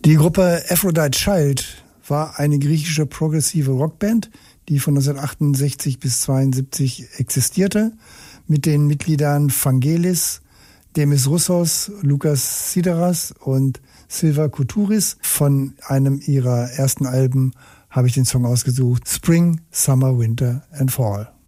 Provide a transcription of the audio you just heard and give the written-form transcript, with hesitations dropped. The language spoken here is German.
Die Gruppe Aphrodite Child war eine griechische progressive Rockband, die von 1968 bis 1972 existierte, mit den Mitgliedern Vangelis, Demis Roussos, Lukas Sideras und Silva Koutouris. Von einem ihrer ersten Alben habe ich den Song ausgesucht, Spring, Summer, Winter and Fall.